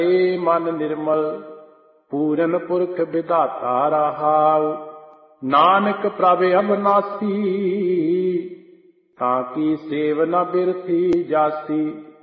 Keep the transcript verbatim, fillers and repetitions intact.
ਏ ਮਨ ਨਿਰਮਲ ਪੂਰਨ ਪੁਰਖ ਵਿਧਾਤਾ ਰਹਾਉ। ਨਾਨਕ ਪ੍ਰਭ ਅਬਨਾਸੀ ਤਾਂ ਕੀ ਸੇਵ ਨ ਬਿਰਥੀ ਜਾਸੀ।